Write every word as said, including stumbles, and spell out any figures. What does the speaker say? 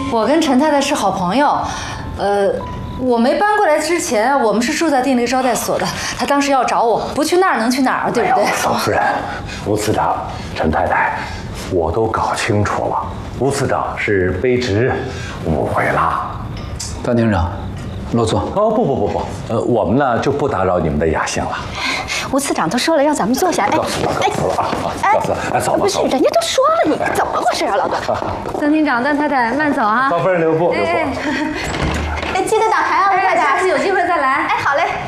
我跟陈太太是好朋友，呃，我没搬过来之前，我们是住在第那个招待所的。她当时要找我，不去那儿能去哪儿，对不对？ 嫂夫人，吴次长，陈太太，我都搞清楚了，吴次长是卑职，误会了。 段厅长，落座。 哦，不不不不，呃，我们呢就不打扰你们的雅兴了。 吴次长都说了让咱们坐下，哎， 告辞了，告辞了啊！ 哎， 告辞，哎，走吧， 不是，人家都说了，你怎么回事啊，老段？ 段厅长、段太太，慢走啊！ 嫂夫人留步，留步。 哎，记得打牌啊，吴太太。 下次有机会再来。 哎，好嘞。